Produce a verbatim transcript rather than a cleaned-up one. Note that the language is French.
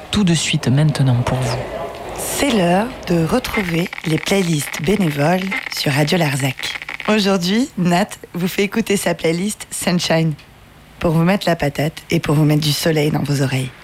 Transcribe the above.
tout de suite maintenant pour vous. C'est l'heure de retrouver les playlists bénévoles sur Radio Larzac. Aujourd'hui, Nat vous fait écouter sa playlist Sunshine pour vous mettre la patate et pour vous mettre du soleil dans vos oreilles.